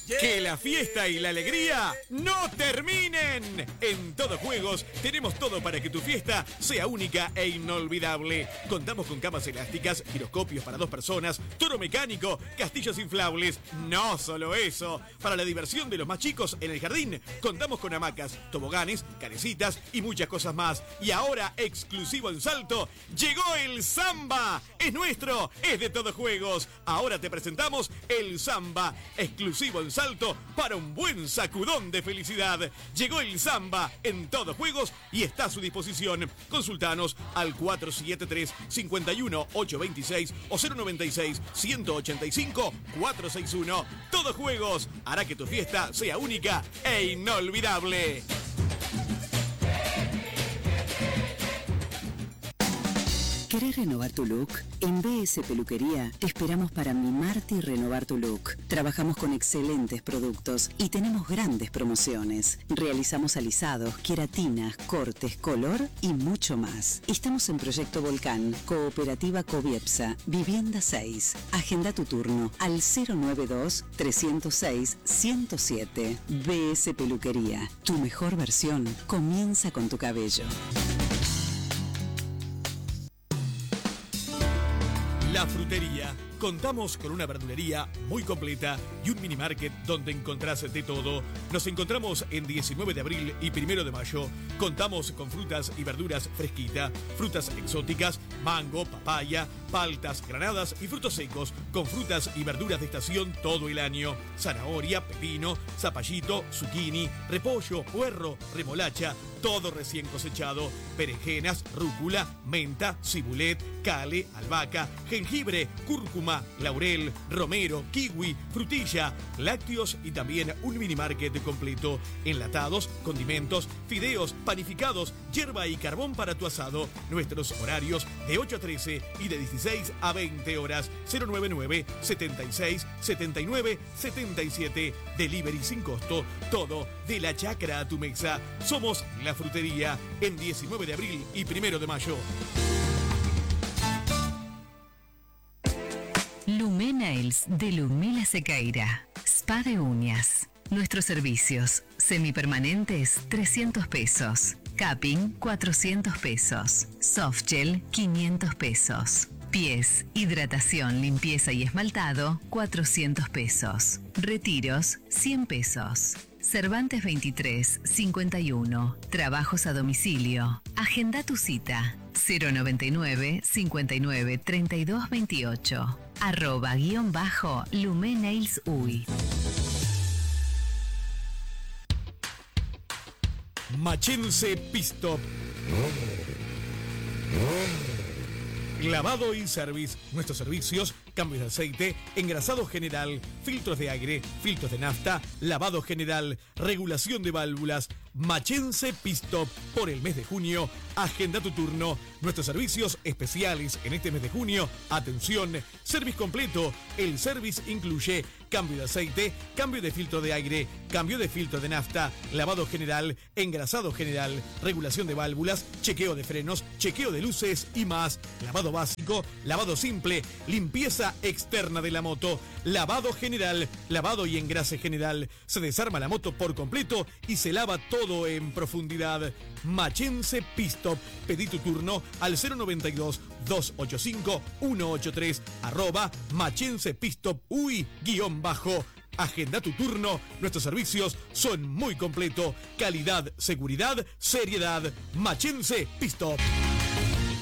Que la fiesta y la alegría no terminen. En Todo Juegos tenemos todo para que tu fiesta sea única e inolvidable. Contamos con camas elásticas, giroscopios para 2 personas, toro mecánico, castillos inflables. No solo eso, para la diversión de los más chicos en el jardín, contamos con hamacas, toboganes, canecitas y muchas cosas más. Y ahora, exclusivo en Salto, llegó el Samba. Es nuestro, es de Todo Juegos. Ahora te presentamos el Samba, exclusivo en Salto para un buen sacudón de felicidad. Llegó el Samba en Todo Juegos y está a su disposición. Consultanos al 473-51826 o 096-185-461. Todo Juegos hará que tu fiesta sea única e inolvidable. ¿Querés renovar tu look? En BS Peluquería te esperamos para mimarte y renovar tu look. Trabajamos con excelentes productos y tenemos grandes promociones. Realizamos alisados, queratinas, cortes, color y mucho más. Estamos en Proyecto Volcán, Cooperativa Coviepsa, Vivienda 6. Agenda tu turno al 092-306-107. BS Peluquería, tu mejor versión comienza con tu cabello. La Frutería. Contamos con una verdulería muy completa y un mini market donde encontrás de todo. Nos encontramos en 19 de abril y 1 de mayo. Contamos con frutas y verduras fresquita, frutas exóticas, mango, papaya, paltas, granadas y frutos secos, con frutas y verduras de estación todo el año. Zanahoria, pepino, zapallito, zucchini, repollo, puerro, remolacha, todo recién cosechado. Berenjenas, rúcula, menta, cibulet, cale, albahaca, jengibre, cúrcuma, laurel, romero, kiwi, frutilla, lácteos y también un mini market completo. Enlatados, condimentos, fideos, panificados, hierba y carbón para tu asado. Nuestros horarios de 8 a 13 y de 16 a 20 horas. 099-76-79-77. Delivery sin costo. Todo de la chacra a tu mesa. Somos La Frutería en 19 de abril y 1 de mayo. Lumenails de Lumela Sequeira. Spa de uñas. Nuestros servicios: semipermanentes 300 pesos, capping 400 pesos, softgel 500 pesos, pies, hidratación, limpieza y esmaltado 400 pesos, retiros 100 pesos. Cervantes 23 51. Trabajos a domicilio. Agenda tu cita 099 59 32 28 @_LumenailsUy. Machense Pistop. Lavado y service. Nuestros servicios: cambios de aceite, engrasado general, filtros de aire, filtros de nafta, lavado general, regulación de válvulas. Machense Pistop. Por el mes de junio, agenda tu turno. Nuestros servicios especiales en este mes de junio: atención, service completo. El service incluye cambio de aceite, cambio de filtro de aire, cambio de filtro de nafta, lavado general, engrasado general, regulación de válvulas, chequeo de frenos, chequeo de luces y más. Lavado básico, lavado simple, limpieza externa de la moto, lavado general, lavado y engrase general. Se desarma la moto por completo y se lava todo en profundidad. Machense Pistop. Pedí tu turno al 092-285-183 @Machense Pistop Uy _ Agenda tu turno. Nuestros servicios son muy completos. Calidad, seguridad, seriedad. Machense Pistop.